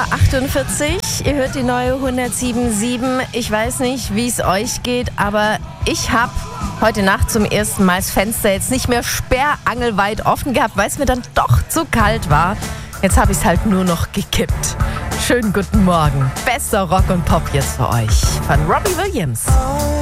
8:48 Uhr. Ihr hört die neue 107.7. Ich weiß nicht, wie es euch geht, aber ich habe heute Nacht zum ersten Mal das Fenster jetzt nicht mehr sperrangelweit offen gehabt, weil es mir dann doch zu kalt war. Jetzt habe ich es halt nur noch gekippt. Schönen guten Morgen. Bester Rock und Pop jetzt für euch von Robbie Williams.